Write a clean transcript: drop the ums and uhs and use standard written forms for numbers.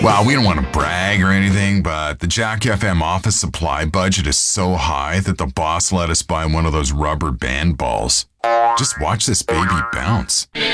Well, we don't want to brag or anything, but the Jack FM office supply budget is so high that the boss let us buy one of those rubber band balls. Just watch this baby bounce.